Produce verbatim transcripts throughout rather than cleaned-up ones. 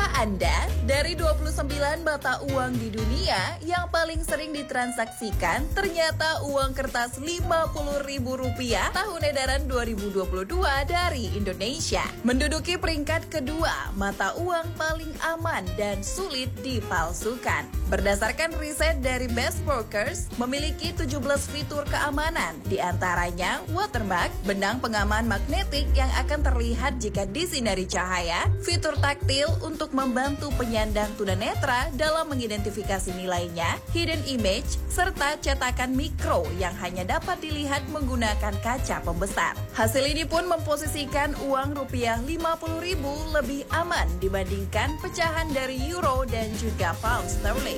Tahukah Anda, dari dua puluh sembilan mata uang di dunia, yang paling sering ditransaksikan ternyata uang kertas lima puluh ribu rupiah tahun edaran dua ribu dua puluh dua dari Indonesia. Menduduki peringkat kedua, mata uang paling aman dan sulit dipalsukan. Berdasarkan riset dari Best Brokers, memiliki tujuh belas fitur keamanan, di antaranya watermark, benang pengaman magnetik yang akan terlihat jika disinari cahaya, fitur taktil untuk membantu penyandang tunanetra dalam mengidentifikasi nilainya, hidden image, serta cetakan mikro yang hanya dapat dilihat menggunakan kaca pembesar. Hasil ini pun memposisikan uang rupiah lima puluh ribu lebih aman dibandingkan pecahan dari euro dan juga pound sterling.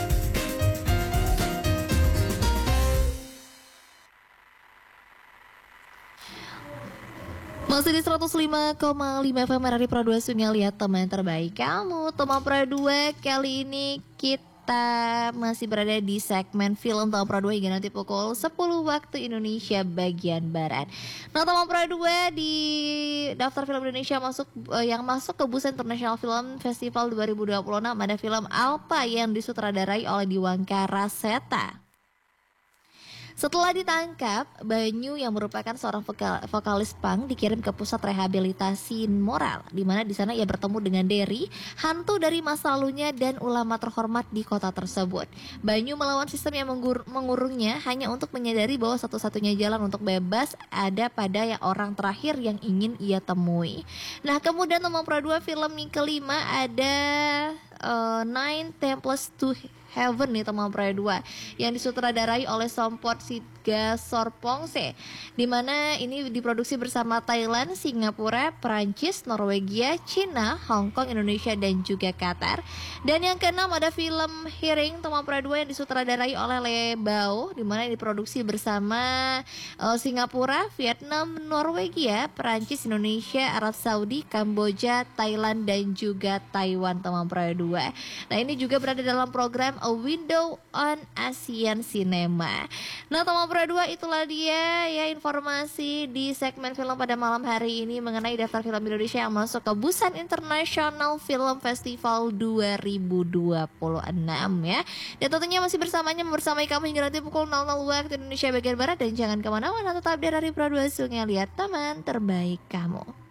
Masih di seratus lima koma lima F M R R I Pro dua Sungai, lihat teman terbaik kamu. Teman Pro dua, kali ini kita masih berada di segmen film Teman Pro dua hingga nanti pukul sepuluh waktu Indonesia bagian Barat. Nah, Teman Pro dua di daftar film Indonesia masuk eh, yang masuk ke Busan International Film Festival dua ribu dua puluh enam ada film Alpa yang disutradarai oleh Diwangkara Seta. Setelah ditangkap, Banyu yang merupakan seorang vokal, vokalis punk dikirim ke pusat rehabilitasi moral, di mana di sana ia bertemu dengan Derry, hantu dari masa lalunya dan ulama terhormat di kota tersebut. Banyu melawan sistem yang mengur, mengurungnya hanya untuk menyadari bahwa satu-satunya jalan untuk bebas ada pada yang orang terakhir yang ingin ia temui. Nah, kemudian nomor Pro dua film yang kelima ada uh, Nine Temples to Heaven nih, teman Pro dua, yang disutradarai oleh Sompot Siga Sorpongse, di mana ini diproduksi bersama Thailand, Singapura, Perancis, Norwegia, Cina, Hong Kong, Indonesia dan juga Qatar. Dan yang keenam ada film Hearing, teman Pro dua, yang disutradarai oleh Lee Bao, di mana diproduksi bersama uh, Singapura, Vietnam, Norwegia, Perancis, Indonesia, Arab Saudi, Kamboja, Thailand dan juga Taiwan, teman Pro dua. Nah, ini juga berada dalam program A Window on Asian Cinema. Nah, teman Pro dua, itulah dia ya informasi di segmen film pada malam hari ini mengenai daftar film Indonesia yang masuk ke Busan International Film Festival dua ribu dua puluh enam ya. Dan tentunya masih bersamanya membersamai kamu hingga nanti pukul nol nol waktu Indonesia bagian Barat. Dan jangan kemana-mana, tetap di R R I Pro dua Sungai, lihat teman terbaik kamu.